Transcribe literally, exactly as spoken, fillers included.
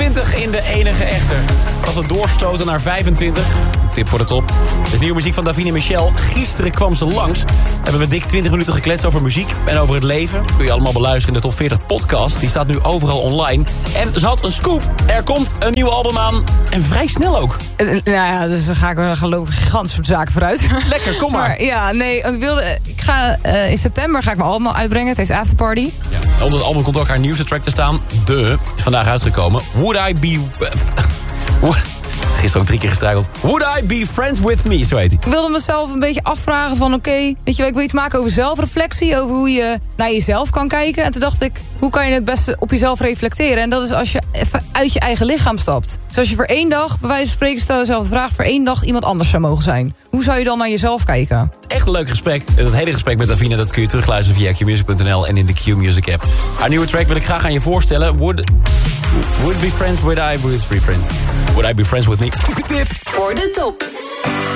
eenentwintig in de enige echte. Als we doorstoten naar vijfentwintig. Tip voor de top. Het is nieuwe muziek van Davina Michel. Gisteren kwam ze langs. Hebben we dik twintig minuten gekletst over muziek en over het leven. Kun je allemaal beluisteren in de Top veertig podcast. Die staat nu overal online. En ze had een scoop. Er komt een nieuw album aan. En vrij snel ook. Nou ja, dus dan ga ik er geloof ik gigantisch op de zaken vooruit. Lekker, kom maar. maar ja, nee, ik wilde... Ik ga uh, in september ga ik mijn album uitbrengen. Het heet Afterparty. Ja. Onder het album komt ook haar nieuwste track te staan. De, is vandaag uitgekomen. Would I be... Gisteren ook drie keer gestruikeld. Would I be friends with me, zo heet hij. Ik wilde mezelf een beetje afvragen van... oké, okay, weet je wel, ik wil iets maken over zelfreflectie... over hoe je naar jezelf kan kijken. En toen dacht ik, hoe kan je het beste op jezelf reflecteren? En dat is als je even uit je eigen lichaam stapt. Dus als je voor één dag, bij wijze van spreken... stel jezelf de vraag, voor één dag iemand anders zou mogen zijn. Hoe zou je dan naar jezelf kijken? Echt een leuk gesprek. Dat hele gesprek met Davina, dat kun je terugluisteren via q music punt n l en in de Q-Music app. Haar nieuwe track wil ik graag aan je voorstellen. Would, would be friends, would I, would be friends. Would I be friends with me? Tip voor de top.